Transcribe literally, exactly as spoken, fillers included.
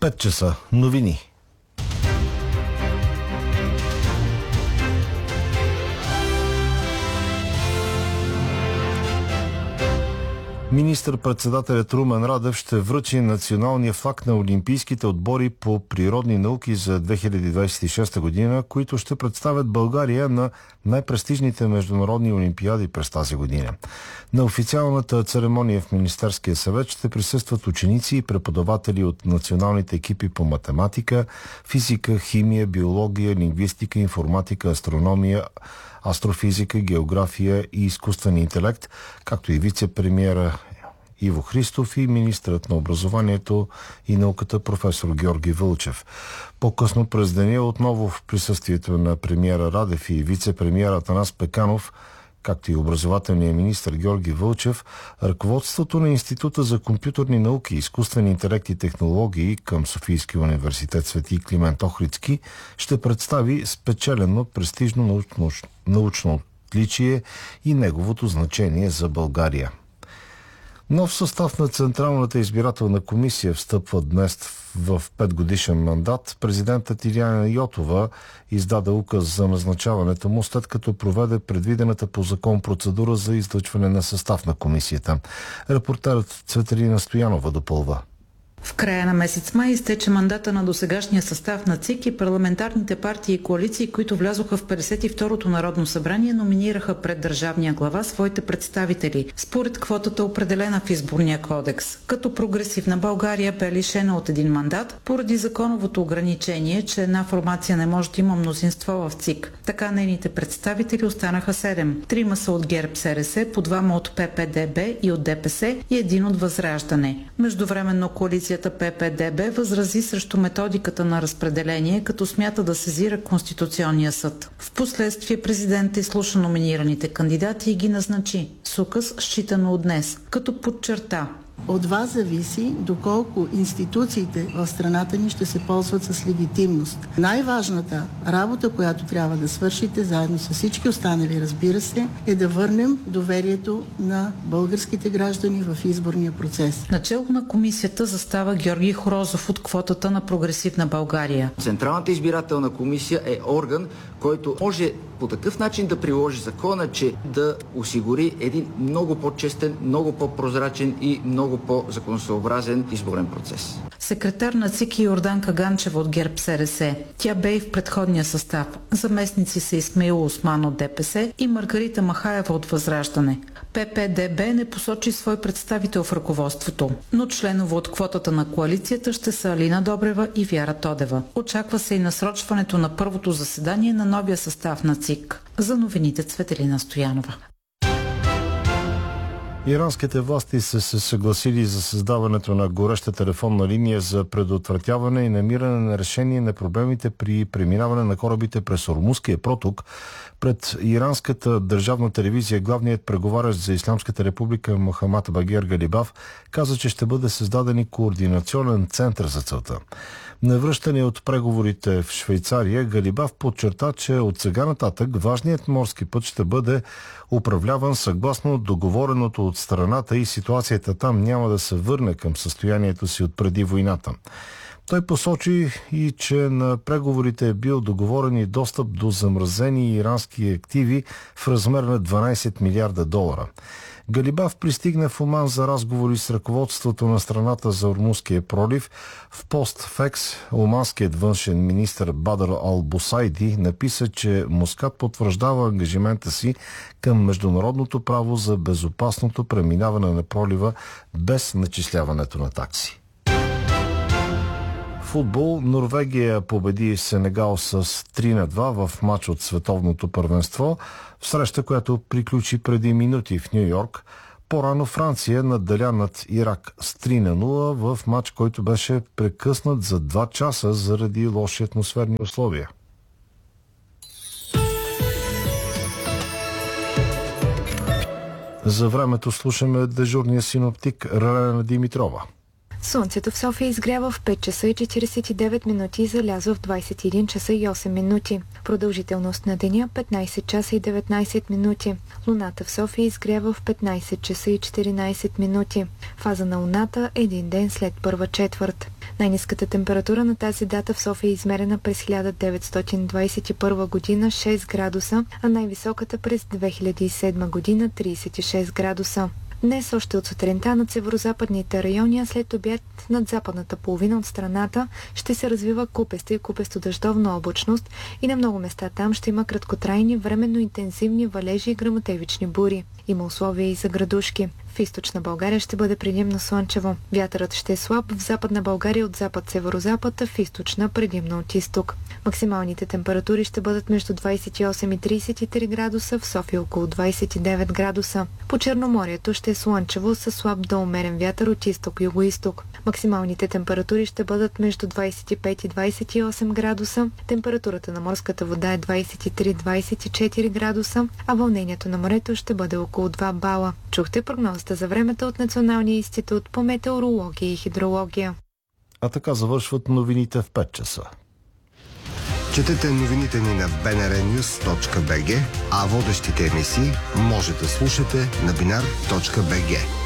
пет часа. Новини. Министър-председателят Румен Радев ще връчи националния флаг на Олимпийските отбори по природни науки за две хиляди двадесет и шеста година, които ще представят България на най-престижните международни олимпиади през тази година. На официалната церемония в Министерския съвет ще присъстват ученици и преподаватели от националните екипи по математика, физика, химия, биология, лингвистика, информатика, астрономия, астрофизика, география и изкуствен интелект, както и вице-премиера Иво Христов и министърът на образованието и науката професор Георги Вълчев. По-късно през деня отново в присъствието на премиера Радев и вице-премиера Атанас Пеканов, както и образователният министър Георги Вълчев, ръководството на Института за компютърни науки, изкуствен интелект и технологии към Софийския университет Свети Климент Охридски ще представи спечелено престижно научно, научно отличие и неговото значение за България. Нов състав на Централната избирателна комисия встъпва днес в петгодишен мандат. Президентът Илияна Йотова издаде указ за назначаването му, след като проведе предвидената по закон процедура за излъчване на състав на комисията. Репортерът Цветелина Стоянова допълва. В края на месец май изтече мандата на досегашния състав на ЦИК и парламентарните партии и коалиции, които влязоха в петдесет и второто Народно събрание, номинираха пред държавния глава своите представители, според квотата определена в изборния кодекс. Като Прогресивна България бе лишена от един мандат, поради законовото ограничение, че една формация не може да има мнозинство в ЦИК. Така нейните представители останаха седем. Трима са от ГЕРБ СРС, по двама от П П Д Б и от Д П С и един от Възраждане. Междувременно коалиция П П Д Б възрази срещу методиката на разпределение, като смята да сезира Конституционния съд. Впоследствие президентът изслуша номинираните кандидати и ги назначи с указ, считано от днес, като подчерта: от вас зависи доколко институциите в страната ни ще се ползват с легитимност. Най-важната работа, която трябва да свършите, заедно с всички останали, разбира се, е да върнем доверието на българските граждани в изборния процес. Начело на комисията застава Георги Хорозов от квотата на Прогресивна България. Централната избирателна комисия е орган, който може по такъв начин да приложи закона, че да осигури един много по-честен, много по-прозрачен и много по-законосъобразен изборен процес. Секретар на ЦИК е Йорданка Ганчева от ГЕРБ СРС. Тя бе и в предходния състав. Заместници са Исмаил Осман от Д П С и Маргарита Махаева от Възраждане. П П Д Б не посочи свой представител в ръководството, но членове от квотата на коалицията ще са Алина Добрева и Вяра Тодева. Очаква се и насрочването на първото заседание на новия състав на ЦИК. За новините Цветелина Стоянова. Иранските власти са се съгласили за създаването на гореща телефонна линия за предотвратяване и намиране на решение на проблемите при преминаване на корабите през Ормузския проток. Пред иранската държавна телевизия главният преговарящ за Ислямската република Мохамад Багер Галибаф каза, че ще бъде създаден и координационен център за целта. На връщане от преговорите в Швейцария, Галибаф подчерта, че от сега нататък важният морски път ще бъде управляван съгласно договореното от страната и ситуацията там няма да се върне към състоянието си от преди войната. Той посочи и, че на преговорите е бил договорен и достъп до замразени ирански активи в размер на дванадесет милиарда долара. Галибаф пристигна в Оман за разговори с ръководството на страната за Ормузския пролив. В постфекс оманският външен министър Бадър Ал-Бусайди написа, че Мускат потвърждава ангажимента си към международното право за безопасното преминаване на пролива без начисляването на такси. Футбол. Норвегия победи Сенегал с три на два в матч от световното първенство, в среща, която приключи преди минути в Ню Йорк. По-рано Франция надделя над Ирак с три на нула в матч, който беше прекъснат за два часа заради лоши атмосферни условия. За времето слушаме дежурния синоптик Ралена Димитрова. Слънцето в София изгрява в пет часа и четиридесет и девет минути и залязва в двадесет и един часа и осем минути. Продължителност на деня петнадесет часа и деветнадесет минути. Луната в София изгрява в петнадесет часа и четиринадесет минути. Фаза на Луната един ден след първа четвърт. Най-ниската температура на тази дата в София е измерена през хиляда деветстотин двадесет и първа година шест градуса, а най-високата през две хиляди и седма година тридесет и шест градуса. Днес още от сутринта над северозападните райони, а след обяд над западната половина от страната ще се развива купеста и купесто-дъждовна облачност и на много места там ще има краткотрайни, временно интензивни валежи и гръмотевични бури. Има условия и за градушки. В източна България ще бъде предимно слънчево. Вятърът ще е слаб в западна България от запад-северозапад, а в източна предимно от изток. Максималните температури ще бъдат между двадесет и осем и тридесет и три градуса, в София около двадесет и девет градуса. По Черноморието ще е слънчево с слаб до умерен вятър от изток-юго-изток. Максималните температури ще бъдат между двадесет и пет и двадесет и осем градуса. Температурата на морската вода е двадесет и три до двадесет и четири градуса, а вълнението на морето ще бъде около два бала. Чухте прогнозата за времето от Националния институт по метеорология и хидрология. А така завършват новините в пет часа. Четете новините ни на би ен ар нюз точка би джи, а водещите емисии може да слушате на бинар точка би джи.